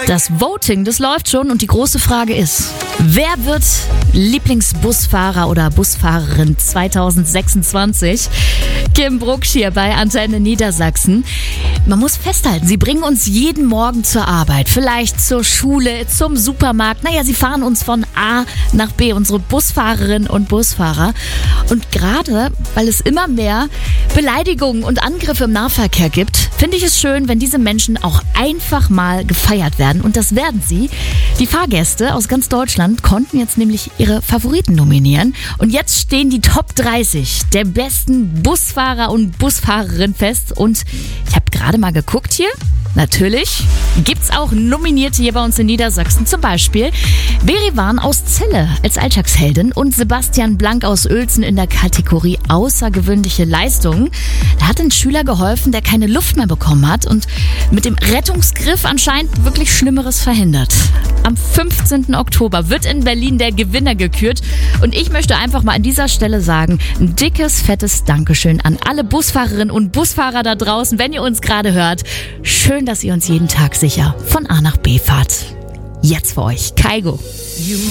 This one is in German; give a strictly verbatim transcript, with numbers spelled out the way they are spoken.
Das Voting, das läuft schon und die große Frage ist, wer wird Lieblingsbusfahrer oder Busfahrerin zwanzig sechsundzwanzig? Kim Brucksch hier bei Antenne Niedersachsen. Man muss festhalten, sie bringen uns jeden Morgen zur Arbeit, vielleicht zur Schule, zum Supermarkt. Naja, sie fahren uns von A nach B, unsere Busfahrerinnen und Busfahrer. Und gerade, weil es immer mehr Beleidigungen und Angriffe im Nahverkehr gibt, finde ich es schön, wenn diese Menschen auch einfach mal gefeiert werden. Und das werden sie. Die Fahrgäste aus ganz Deutschland konnten jetzt nämlich ihre Favoriten nominieren. Und jetzt stehen die Top dreißig der besten Busfahrer und Busfahrerinnen fest. Und ich habe gerade mal geguckt hier. Natürlich gibt's auch Nominierte hier bei uns in Niedersachsen. Zum Beispiel Berivan aus Celle als Alltagsheldin und Sebastian Blank aus Uelzen in der Kategorie außergewöhnliche Leistungen. Da hat ein Schüler geholfen, der keine Luft mehr bekommen hat und mit dem Rettungsgriff anscheinend wirklich Schlimmeres verhindert. Am fünfzehnten Oktober wird in Berlin der Gewinner gekürt und ich möchte einfach mal an dieser Stelle sagen, ein dickes, fettes Dankeschön an alle Busfahrerinnen und Busfahrer da draußen, wenn ihr uns gerade hört. Schön, dass ihr uns jeden Tag sicher von A nach B fahrt. Jetzt für euch, Kaigo.